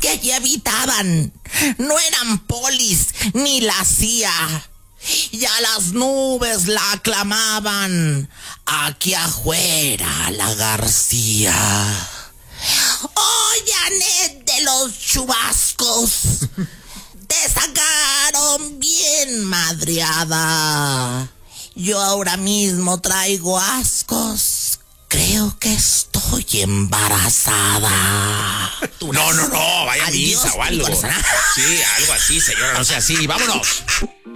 que allí habitaban no eran polis ni la CIA. Ya las nubes la aclamaban, aquí afuera la García. Oye, Anet de los chubascos, te sacaron bien madreada. Yo ahora mismo traigo ascos. Creo que estoy embarazada. No, vaya Adiós, misa o algo. mi corazón. Sí, algo así, señora, no sea así. Vámonos.